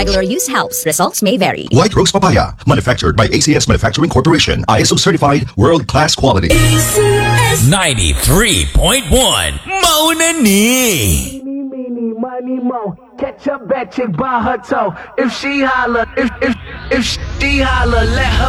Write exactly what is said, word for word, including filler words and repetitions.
Regular use helps. Results may vary. White Rose Papaya, manufactured by A C S Manufacturing Corporation. I S O certified, world-class quality. ninety-three point one Mauna Ni. Money mo, catch a bad chick by her toe. If she holler, if if if she holler, let her